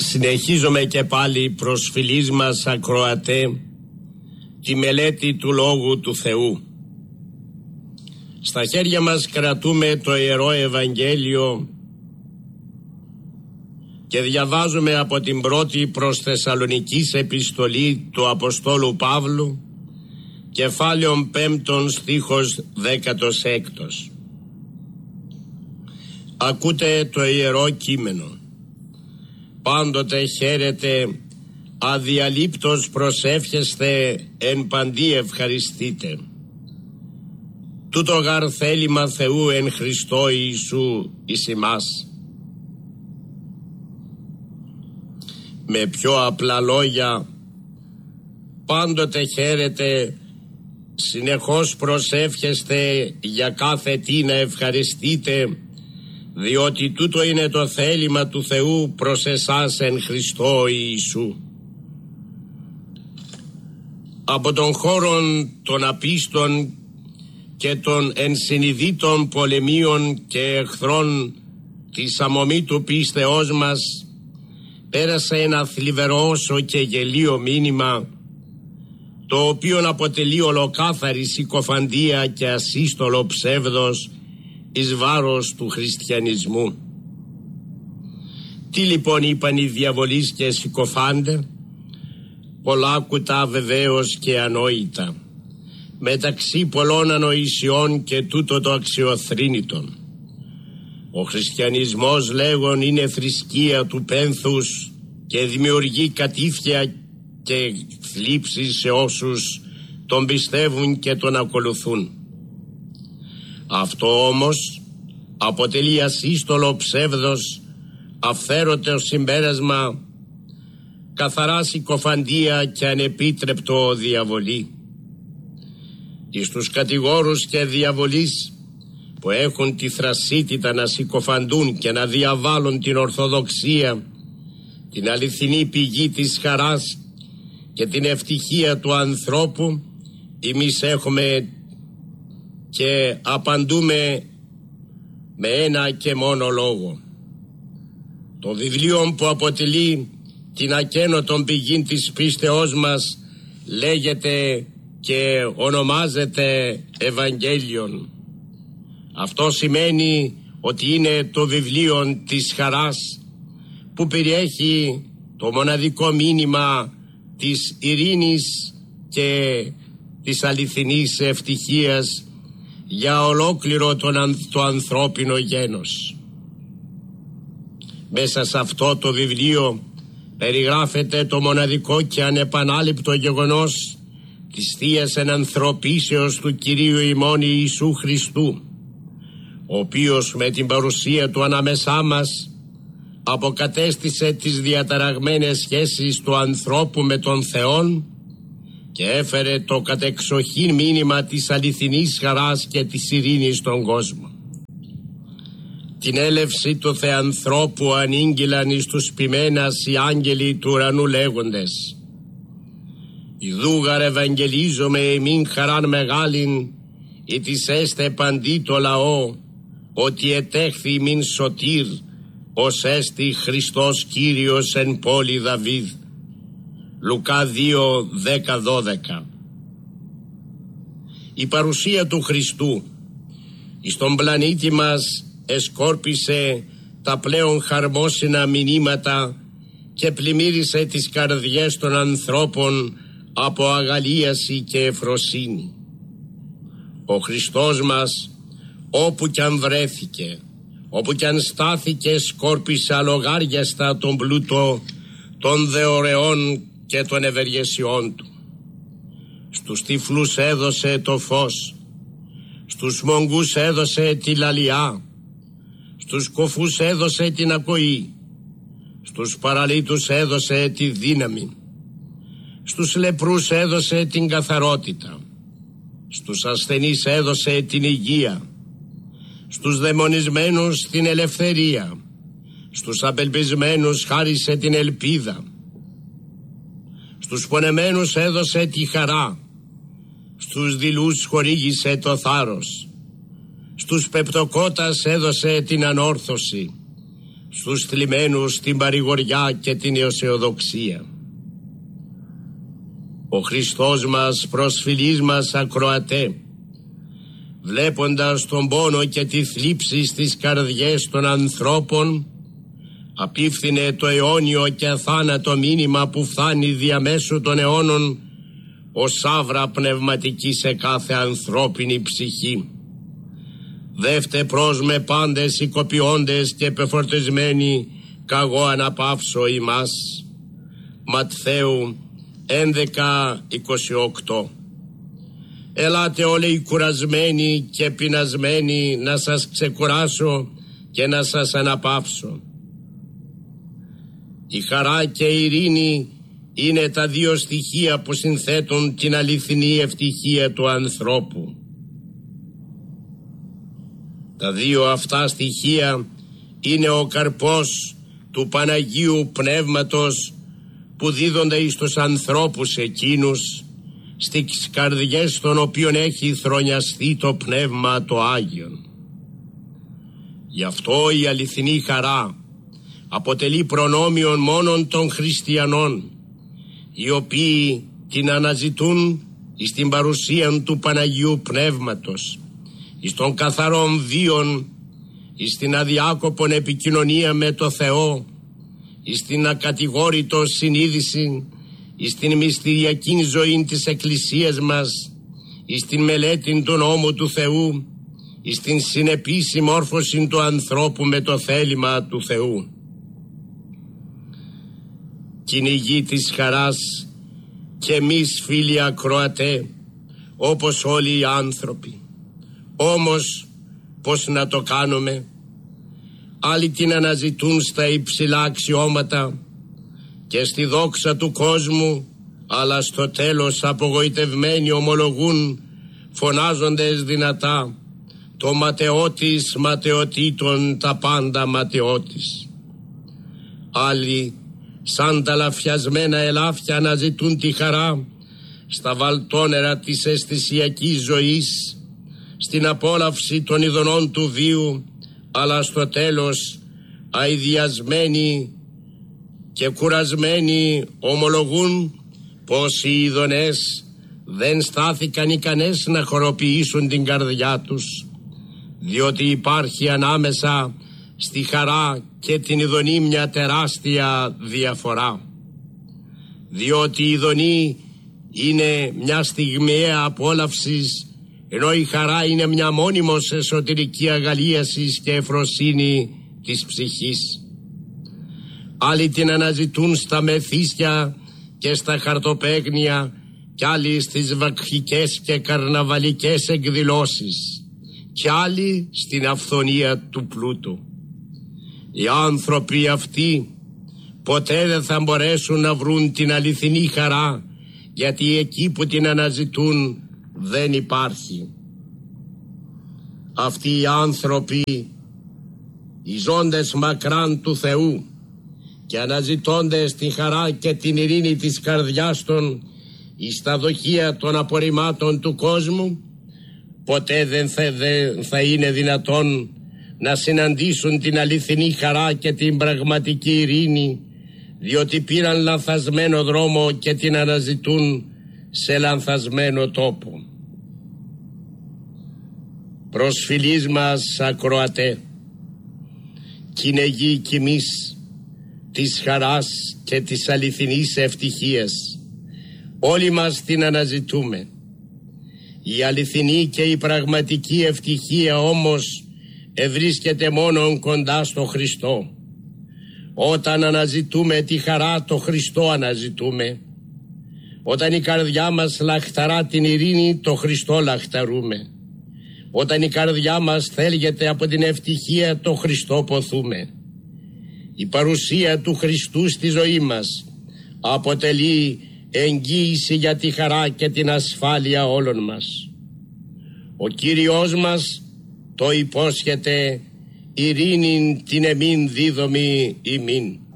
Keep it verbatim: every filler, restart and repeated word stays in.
Συνεχίζουμε και πάλι προς φιλείς μας ακροατέ τη μελέτη του Λόγου του Θεού. Στα χέρια μας κρατούμε το Ιερό Ευαγγέλιο και διαβάζουμε από την πρώτη προς Θεσσαλονικής επιστολή του Αποστόλου Παύλου, κεφάλαιον πέμπτον στίχος δέκατος έκτος. Ακούτε το Ιερό Κείμενο. Πάντοτε χαίρετε, αδιαλείπτως προσεύχεστε, εν παντί ευχαριστείτε. Τούτο γαρ θέλημα Θεού εν Χριστώ Ιησού εις ημάς. Με πιο απλά λόγια, πάντοτε χαίρετε, συνεχώς προσεύχεστε για κάθε τι να ευχαριστείτε, διότι τούτο είναι το θέλημα του Θεού προς εσάς εν Χριστώ Ιησού. Από τον χώρον των απίστων και των ενσυνειδήτων πολεμίων και εχθρών της αμομήτου πίστεώς μας πέρασε ένα θλιβερό και γελίο μήνυμα, το οποίο αποτελεί ολοκάθαρη συκοφαντία και ασύστολο ψεύδος εις βάρος του χριστιανισμού. Τι λοιπόν είπαν οι διαβολείς και συκοφάντε? Πολλά κουτά βεβαίως και ανόητα, μεταξύ πολλών ανοησιών και τούτο το αξιοθρήνητον. Ο χριστιανισμός, λέγον, είναι θρησκεία του πένθους και δημιουργεί κατήφια και θλίψεις σε όσους τον πιστεύουν και τον ακολουθούν. Αυτό όμως αποτελεί ασύστολο ψεύδος, αυθαίρετο συμπέρασμα, καθαρά συκοφαντία και ανεπίτρεπτο διαβολή. Εις τους κατηγόρους και διαβολείς που έχουν τη θρασίτητα να συκοφαντούν και να διαβάλουν την Ορθοδοξία, την αληθινή πηγή της χαράς και την ευτυχία του ανθρώπου, εμείς έχουμε και απαντούμε με ένα και μόνο λόγο. Το βιβλίο που αποτελεί την ακένωτον πηγή της πίστεώς μας λέγεται και ονομάζεται Ευαγγέλιον. Αυτό σημαίνει ότι είναι το βιβλίο της χαράς που περιέχει το μοναδικό μήνυμα της ειρήνης και της αληθινής ευτυχίας για ολόκληρο τον, το ανθρώπινο γένος. Μέσα σε αυτό το βιβλίο περιγράφεται το μοναδικό και ανεπανάληπτο γεγονός της Θείας ενανθρωπίσεως του Κυρίου ημών Ιησού Χριστού, ο οποίος με την παρουσία του ανάμεσά μας αποκατέστησε τις διαταραγμένες σχέσεις του ανθρώπου με τον Θεόν και έφερε το κατεξοχήν μήνυμα της αληθινής χαράς και της ειρήνης στον κόσμο. Την έλευση του Θεανθρώπου ανήγγυλαν εις τους ποιμένας οι άγγελοι του ουρανού λέγοντες: «Ιδούγαρ ευαγγελίζομαι εμήν χαράν μεγάλην, ή της έστε παντί το λαό, ότι ετέχθη ημίν σωτήρ, ως έστι Χριστός Κύριος εν πόλη Δαβίδ». Λουκά δύο, δέκα δώδεκα. Η παρουσία του Χριστού εις τον πλανήτη μας εσκόρπισε τα πλέον χαρμόσυνα μηνύματα και πλημμύρισε τις καρδιές των ανθρώπων από αγαλίαση και ευφροσύνη. Ο Χριστός μας, όπου κι αν βρέθηκε, όπου κι αν στάθηκε, σκόρπισε αλογάριαστα τον πλούτο των δεωρεών και των ευεργεσιών του. Στους τυφλούς έδωσε το φως, στους μόγκους έδωσε τη λαλιά, στους κοφούς έδωσε την ακοή, στους παραλύτους έδωσε τη δύναμη, στους λεπρούς έδωσε την καθαρότητα, στους ασθενείς έδωσε την υγεία, στους δαιμονισμένους την ελευθερία, στους απελπισμένους χάρισε την ελπίδα, στους πονεμένους έδωσε τη χαρά, στους δειλούς χορήγησε το θάρρος, στους πεπτοκότας έδωσε την ανόρθωση, στους θλιμμένους την παρηγοριά και την αισιοδοξία. Ο Χριστός μας, προσφυλής μας ακροατέ, βλέποντας τον πόνο και τη θλίψη στις καρδιές των ανθρώπων, απίφθινε το αιώνιο και αθάνατο μήνυμα που φτάνει διαμέσου των αιώνων ως άβρα πνευματική σε κάθε ανθρώπινη ψυχή. Δεύτε προς με πάντες οικοποιώντες και πεφορτισμένοι, καγώ αναπαύσω ημάς. Ματθαίου έντεκα είκοσι οκτώ. Ελάτε όλοι οι κουρασμένοι και πεινασμένοι, να σας ξεκουράσω και να σας αναπαύσω. Η χαρά και η ειρήνη είναι τα δύο στοιχεία που συνθέτουν την αληθινή ευτυχία του ανθρώπου. Τα δύο αυτά στοιχεία είναι ο καρπός του Παναγίου Πνεύματος που δίδονται εις τους ανθρώπους εκείνους, στις καρδιές των οποίων έχει θρονιαστεί το Πνεύμα το Άγιον. Γι' αυτό η αληθινή χαρά αποτελεί προνόμιον μόνον των χριστιανών, οι οποίοι την αναζητούν εις την παρουσία του Παναγίου Πνεύματος, εις των καθαρών βίων, εις την αδιάκοπον επικοινωνία με το Θεό, εις την ακατηγόρητο συνείδηση, εις την μυστηριακή ζωή της Εκκλησίας μας, εις την μελέτη του νόμου του Θεού, εις την συνεπή συμμόρφωση του ανθρώπου με το θέλημα του Θεού. Κυνηγοί της χαράς και εμείς, φίλοι ακροατέ, όπως όλοι οι άνθρωποι. Όμως πώς να το κάνουμε? Άλλοι την αναζητούν στα υψηλά αξιώματα και στη δόξα του κόσμου, αλλά στο τέλος απογοητευμένοι ομολογούν, φωνάζοντες δυνατά, το ματαιώτης ματαιωτήτων τα πάντα ματαιώτης. Άλλοι σαν τα λαφιασμένα ελάφια αναζητούν τη χαρά στα βαλτόνερα της αισθησιακής ζωής, στην απόλαυση των ειδονών του βίου, αλλά στο τέλος αηδιασμένοι και κουρασμένοι ομολογούν πως οι ειδονές δεν στάθηκαν ικανές να χοροποιήσουν την καρδιά τους, διότι υπάρχει ανάμεσα στη χαρά και την ειδονή μια τεράστια διαφορά. Διότι η ειδονή είναι μια στιγμιαία απόλαυσης, ενώ η χαρά είναι μια μόνιμος εσωτερική αγαλίασης και ευφροσύνη της ψυχής. Άλλοι την αναζητούν στα μεθύσια και στα χαρτοπαίγνια, κι άλλοι στις βακχικές και καρναβαλικές εκδηλώσεις, κι άλλοι στην αυθονία του πλούτου. Οι άνθρωποι αυτοί ποτέ δεν θα μπορέσουν να βρουν την αληθινή χαρά, γιατί εκεί που την αναζητούν δεν υπάρχει. Αυτοί οι άνθρωποι, οι ζώντες μακράν του Θεού και αναζητώντες τη χαρά και την ειρήνη της καρδιάς των εις τα δοχεία των απορριμμάτων του κόσμου, ποτέ δεν θα, δεν θα είναι δυνατόν να συναντήσουν την αληθινή χαρά και την πραγματική ειρήνη, διότι πήραν λανθασμένο δρόμο και την αναζητούν σε λανθασμένο τόπο. Προσφυλής μας ακροατέ, κυνηγοί κι εμείς της χαράς και της αληθινής ευτυχίας, όλοι μας την αναζητούμε. Η αληθινή και η πραγματική ευτυχία όμως ευρίσκεται μόνον κοντά στο Χριστό. Όταν αναζητούμε τη χαρά, το Χριστό αναζητούμε. Όταν η καρδιά μας λαχταρά την ειρήνη, το Χριστό λαχταρούμε. Όταν η καρδιά μας θέλγεται από την ευτυχία, το Χριστό ποθούμε. Η παρουσία του Χριστού στη ζωή μας αποτελεί εγγύηση για τη χαρά και την ασφάλεια όλων μας. Ο Κύριος μας το υπόσχεται, ειρήνην την εμήν δίδομη ημίν.